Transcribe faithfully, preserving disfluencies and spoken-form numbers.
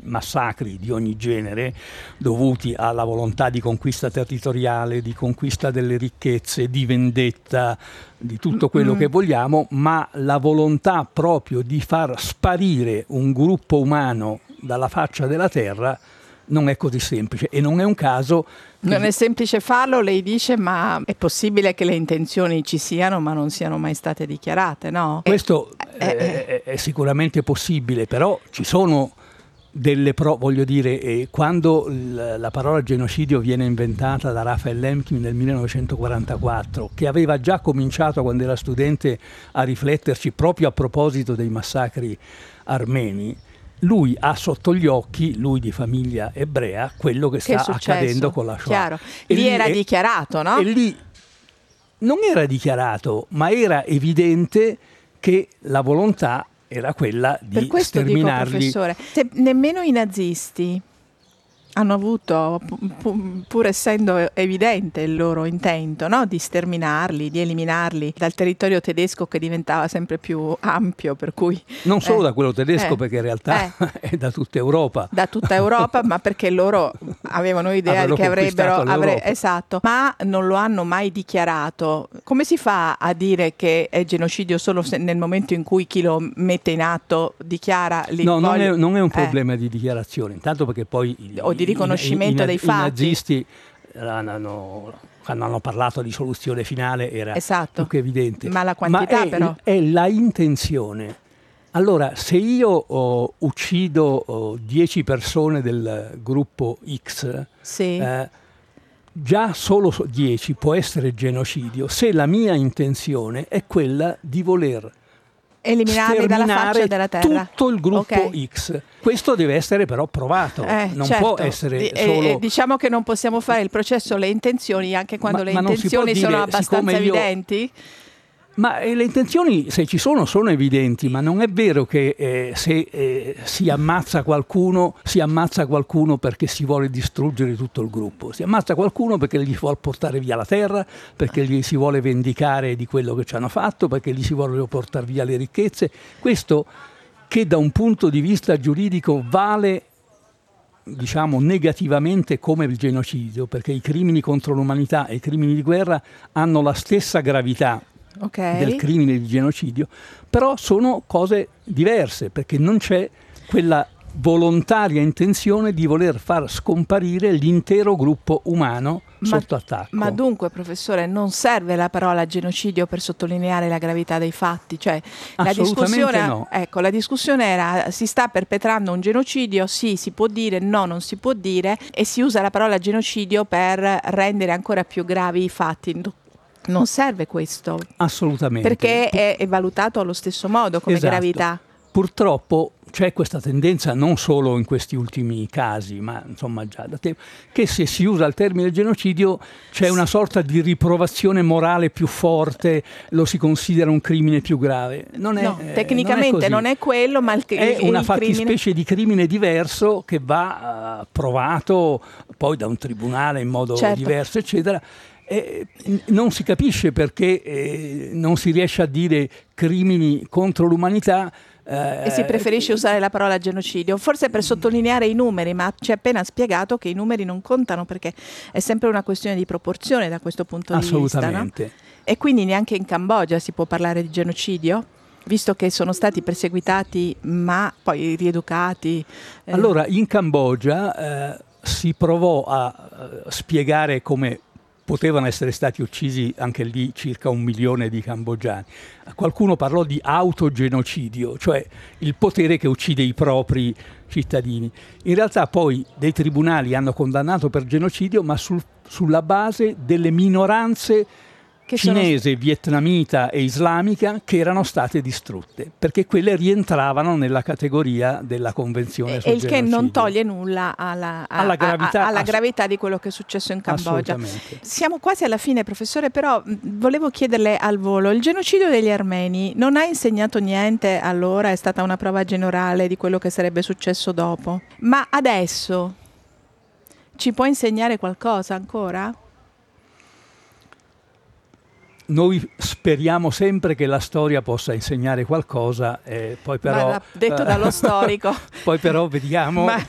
massacri di ogni genere dovuti alla volontà di conquista territoriale, di conquista delle ricchezze, di vendetta, di tutto quello mm. che vogliamo, ma la volontà proprio di far sparire un gruppo umano dalla faccia della terra non è così semplice, e non è un caso. Non è semplice farlo, lei dice, ma è possibile che le intenzioni ci siano ma non siano mai state dichiarate, no? Questo eh, è, è, è sicuramente possibile, però ci sono delle pro, voglio dire, eh, quando l- la parola genocidio viene inventata da Raphael Lemkin nel millenovecentoquarantaquattro, che aveva già cominciato quando era studente a rifletterci proprio a proposito dei massacri armeni, lui ha sotto gli occhi, lui di famiglia ebrea, quello che, che sta accadendo con la Shoah. Chiaro. Lì, lì era è, dichiarato, no? E lì non era dichiarato, ma era evidente che la volontà era quella di per questo sterminarli. Dico, professore, se nemmeno i nazisti hanno avuto, pu- pur essendo evidente il loro intento, no? Di sterminarli, di eliminarli dal territorio tedesco che diventava sempre più ampio, per cui non solo eh, da quello tedesco, eh, perché in realtà eh, è da tutta Europa. Da tutta Europa, ma perché loro avevano idea che avrebbero avre- esatto, ma non lo hanno mai dichiarato. Come si fa a dire che è genocidio solo se nel momento in cui chi lo mette in atto dichiara li No, non voglio... è, non è un eh. problema di dichiarazione, intanto perché poi il, o di riconoscimento i, i, dei i, fatti. I nazisti hanno, quando hanno parlato di soluzione finale era esatto. più che evidente. Ma la quantità Ma è, però è la intenzione. Allora, se io oh, uccido oh, dieci persone del gruppo X, sì. eh, già solo dieci può essere genocidio se la mia intenzione è quella di voler eliminarli dalla faccia della terra, tutto il gruppo okay. X. Questo deve essere però provato, eh, non certo. può essere D- solo... eh, diciamo che non possiamo fare il processo alle intenzioni anche quando ma, le ma intenzioni dire, sono abbastanza io... evidenti? Ma eh, le intenzioni, se ci sono, sono evidenti, ma non è vero che eh, se eh, si ammazza qualcuno, si ammazza qualcuno perché si vuole distruggere tutto il gruppo. Si ammazza qualcuno perché gli vuole portare via la terra, perché gli si vuole vendicare di quello che ci hanno fatto, perché gli si vuole portare via le ricchezze. Questo, che da un punto di vista giuridico vale, diciamo, negativamente come il genocidio, perché i crimini contro l'umanità e i crimini di guerra hanno la stessa gravità Okay. del crimine di genocidio, però sono cose diverse, perché non c'è quella volontaria intenzione di voler far scomparire l'intero gruppo umano ma, sotto attacco. Ma dunque, professore, non serve la parola genocidio per sottolineare la gravità dei fatti? Cioè, la discussione, no. ecco, la discussione era: si sta perpetrando un genocidio? Sì, si può dire, no, non si può dire, e si usa la parola genocidio per rendere ancora più gravi i fatti. Non serve questo. Assolutamente. Perché è, è valutato allo stesso modo come esatto. gravità. Purtroppo c'è questa tendenza, non solo in questi ultimi casi, ma insomma già da tempo, che se si usa il termine genocidio c'è una sorta di riprovazione morale più forte, lo si considera un crimine più grave. Non è, no, eh, tecnicamente non è, non è quello, ma il, è il, una il fattispecie crimine... di crimine diverso che va uh, provato poi da un tribunale in modo certo. diverso, eccetera. Eh, non si capisce perché eh, non si riesce a dire crimini contro l'umanità eh, e si preferisce usare la parola genocidio, forse per sottolineare i numeri, ma ci ha appena spiegato che i numeri non contano, perché è sempre una questione di proporzione da questo punto di vista, no? E quindi neanche in Cambogia si può parlare di genocidio? Visto che sono stati perseguitati ma poi rieducati. Eh. Allora, in Cambogia eh, si provò a uh, spiegare come potevano essere stati uccisi anche lì circa un milione di cambogiani. Qualcuno parlò di autogenocidio, cioè il potere che uccide i propri cittadini. In realtà poi dei tribunali hanno condannato per genocidio, ma sul, sulla base delle minoranze che cinese, sono... vietnamita e islamica che erano state distrutte, perché quelle rientravano nella categoria della Convenzione e, sul e il genocidio. che non toglie nulla alla, a, alla, gravità, a, alla ass- gravità di quello che è successo in Cambogia. Siamo quasi alla fine, professore, però volevo chiederle al volo: il genocidio degli armeni non ha insegnato niente allora? È stata una prova generale di quello che sarebbe successo dopo, ma adesso ci può insegnare qualcosa ancora? Noi speriamo sempre che la storia possa insegnare qualcosa, eh, poi però... Ma detto dallo storico. Poi però vediamo... Ma